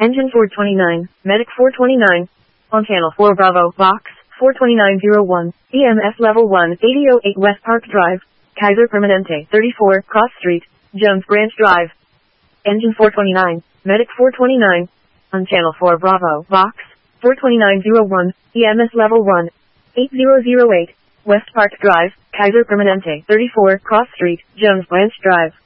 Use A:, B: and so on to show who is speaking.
A: Engine 429, Medic 429. On channel 4 Bravo, Box 42901, EMS level 1, 8008 West Park Drive, Kaiser Permanente 34, Cross Street, Jones Branch Drive. Engine 429, Medic 429. On channel 4 Bravo, Box 42901, EMS level 1, 8008, West Park Drive, Kaiser Permanente 34, Cross Street, Jones Branch Drive.